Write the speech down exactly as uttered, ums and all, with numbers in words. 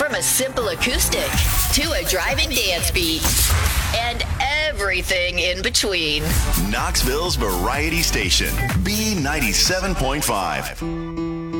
From a simple acoustic to a driving dance beat and everything in between. Knoxville's Variety Station, B ninety-seven point five.